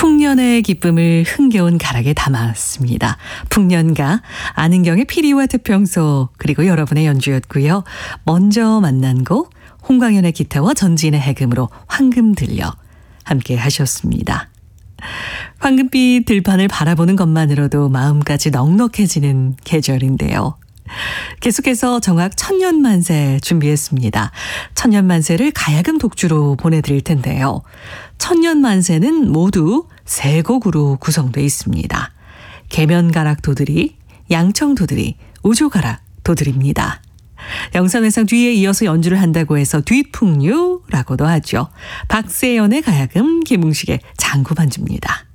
풍년의 기쁨을 흥겨운 가락에 담았습니다. 풍년가, 안은경의 피리와 태평소, 그리고 여러분의 연주였고요. 먼저 만난 곡 홍광현의 기타와 전지인의 해금으로 황금 들려 함께 하셨습니다. 황금빛 들판을 바라보는 것만으로도 마음까지 넉넉해지는 계절인데요. 계속해서 정악 천년만세 준비했습니다. 천년만세를 가야금 독주로 보내드릴 텐데요. 천년만세는 모두 세 곡으로 구성되어 있습니다. 계면가락 도들이, 양청도들이, 우조가락 도들입니다. 영상회상 뒤에 이어서 연주를 한다고 해서 뒤풍류라고도 하죠. 박세연의 가야금, 김웅식의 장구 반주입니다.